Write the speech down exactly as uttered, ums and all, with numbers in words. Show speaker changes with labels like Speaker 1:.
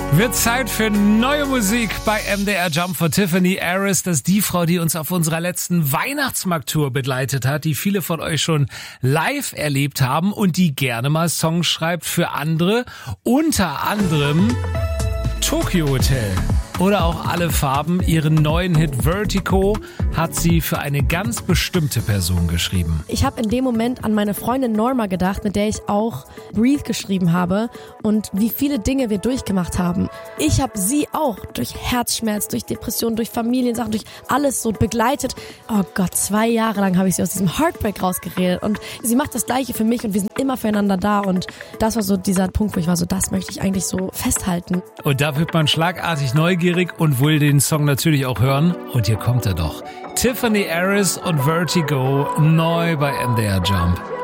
Speaker 1: Wird Zeit für neue Musik bei M D R Jump von Tiffany Aris. Das ist die Frau, die uns auf unserer letzten Weihnachtsmarkttour begleitet hat, die viele von euch schon live erlebt haben und die gerne mal Songs schreibt für andere. Unter anderem Tokyo Hotel oder auch Alle Farben. Ihren neuen Hit Vertigo hat sie für eine ganz bestimmte Person geschrieben.
Speaker 2: Ich habe in dem Moment an meine Freundin Norma gedacht, mit der ich auch Breathe geschrieben habe und wie viele Dinge wir durchgemacht haben. Ich habe sie auch durch Herzschmerz, durch Depressionen, durch Familiensachen, durch alles so begleitet. Oh Gott, zwei Jahre lang habe ich sie aus diesem Heartbreak rausgeredet und sie macht das Gleiche für mich und wir sind immer füreinander da und das war so dieser Punkt, wo ich war so, das möchte ich eigentlich so festhalten.
Speaker 1: Und da wird man schlagartig neugierig und will den Song natürlich auch hören. Und hier kommt er doch. Tiffany Aris und Vertigo, neu bei M D R Jump.